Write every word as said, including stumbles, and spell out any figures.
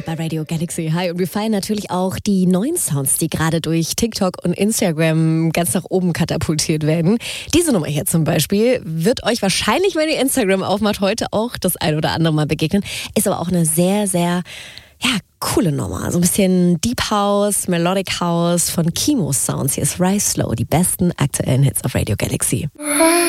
bei Radio Galaxy. Hi, und wir feiern natürlich auch die neuen Sounds, die gerade durch TikTok und Instagram ganz nach oben katapultiert werden. Diese Nummer hier zum Beispiel wird euch wahrscheinlich, wenn ihr Instagram aufmacht, heute auch das ein oder andere Mal begegnen. Ist aber auch eine sehr, sehr ja, coole Nummer. So ein bisschen Deep House, Melodic House von Kimo Sounds. Hier ist Rise Slow, die besten aktuellen Hits auf Radio Galaxy.